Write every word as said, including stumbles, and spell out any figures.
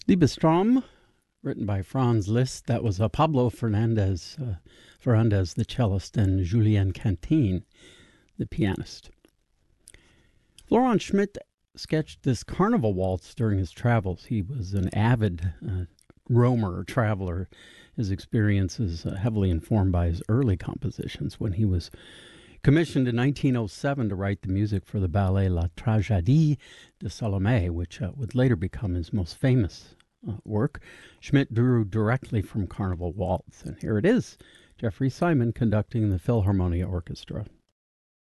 Liebestrom, written by Franz Liszt. That was uh, Pablo Fernandez, uh, Fernandez, the cellist, and Julien Cantine, the pianist. Florent Schmidt sketched this carnival waltz during his travels. He was an avid uh, roamer or traveler. His experience is uh, heavily informed by his early compositions. When he was commissioned in nineteen oh seven to write the music for the ballet La Tragédie de Salomé, which uh, would later become his most famous uh, work, Schmidt drew directly from Carnival Waltz. And here it is, Jeffrey Simon conducting the Philharmonia Orchestra.